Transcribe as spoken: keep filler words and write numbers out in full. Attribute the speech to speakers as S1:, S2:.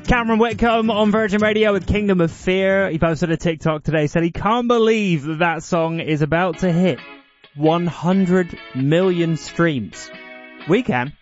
S1: Cameron Whitcomb on Virgin Radio with Kingdom of Fear. He posted a TikTok today, said he can't believe that that song is about to hit one hundred million streams. We can.